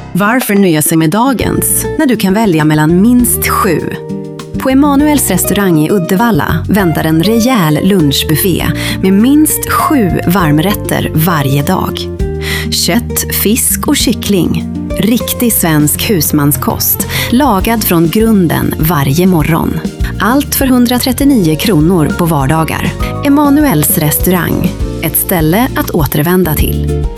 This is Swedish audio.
Varför nöja sig med dagens när du kan välja mellan minst 7? På Emanuels restaurang i Uddevalla väntar en rejäl lunchbuffé med minst 7 varmrätter varje dag. Kött, fisk och kyckling. Riktig svensk husmanskost, lagad från grunden varje morgon. Allt för 139 kronor på vardagar. Emanuels restaurang, ett ställe att återvända till.